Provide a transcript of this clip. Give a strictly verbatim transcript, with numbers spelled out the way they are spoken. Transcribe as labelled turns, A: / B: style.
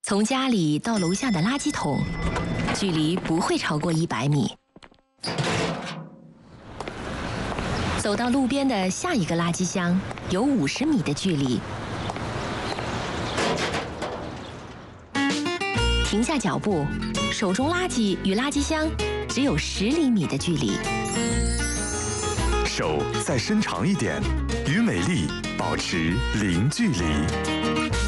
A: 从家里到楼下的垃圾桶，距离不会超过一百米。走到路边的下一个垃圾箱，有五十米的距离。停下脚步，手中垃圾与垃圾箱只有十厘米的距离。
B: 手再伸长一点，与美丽保持零距离。